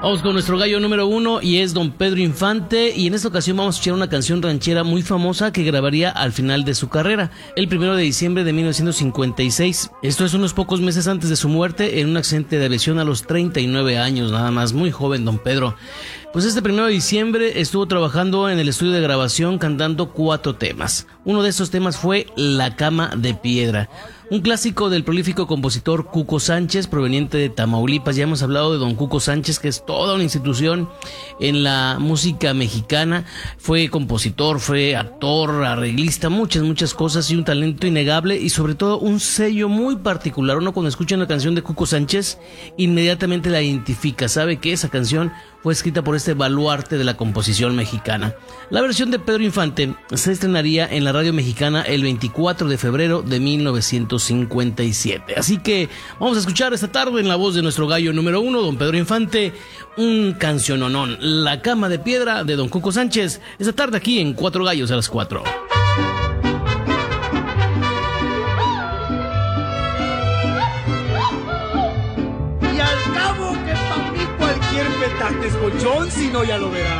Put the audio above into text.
Vamos con nuestro gallo número 1 y es don Pedro Infante, y en esta ocasión vamos a escuchar una canción ranchera muy famosa que grabaría al final de su carrera, el 1 de diciembre de 1956. Esto es unos pocos meses antes de su muerte en un accidente de aviación a los 39 años, nada más, muy joven don Pedro. Pues este 1 de diciembre estuvo trabajando en el estudio de grabación cantando 4 temas. Uno de estos temas fue La Cama de Piedra, un clásico del prolífico compositor Cuco Sánchez, proveniente de Tamaulipas. Ya hemos hablado de don Cuco Sánchez, que es toda una institución en la música mexicana. Fue compositor, fue actor, arreglista, muchas cosas, y un talento innegable y sobre todo un sello muy particular. Uno cuando escucha una canción de Cuco Sánchez inmediatamente la identifica, sabe que esa canción fue escrita por este baluarte de la composición mexicana. La versión de Pedro Infante se estrenaría en la radio mexicana el 24 de febrero de 1957. Así que vamos a escuchar esta tarde en la voz de nuestro gallo número 1, don Pedro Infante, un canciononón, La Cama de Piedra de don Cuco Sánchez, esta tarde aquí en Cuatro Gallos a las 4. Y al cabo que pa' mí cualquier petate es colchón, si no ya lo verás.